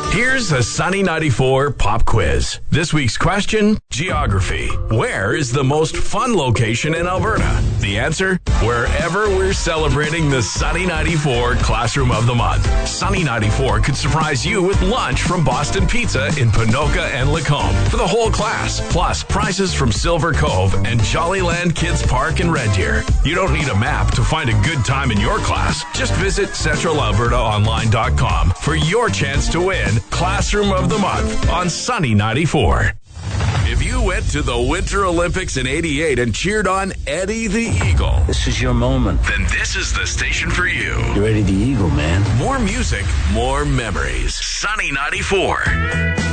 Here's a Sunny 94 pop quiz. This week's question, geography. Where is the most fun location in Alberta? The answer, wherever we're celebrating the Sunny 94 Classroom of the Month. Sunny 94 could surprise you with lunch from Boston Pizza in Ponoka and Lacombe for the whole class, plus prizes from Silver Cove and Jollyland Kids Park in Red Deer. You don't need a map to find a good time in your class. Just visit centralalbertaonline.com for your chance to win Classroom of the Month on Sunny 94. If you went to the Winter Olympics in '88 and cheered on Eddie the Eagle, this is your moment. Then this is the station for you. You're Eddie the Eagle, man. More music, more memories. Sunny 94.